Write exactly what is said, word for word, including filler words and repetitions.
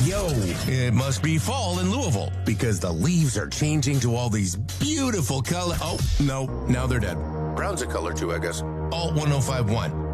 Yo, it must be fall in Louisville because the leaves are changing to all these beautiful color. Oh, no, now they're dead. Brown's a color too, I guess. Alt one oh five one.